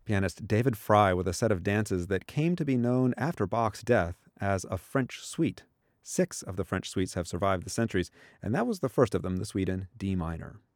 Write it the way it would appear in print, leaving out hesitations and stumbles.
Pianist David Fry with a set of dances that came to be known after Bach's death as a French suite. 6 of the French suites have survived the centuries, and that was the first of them, the suite in D minor.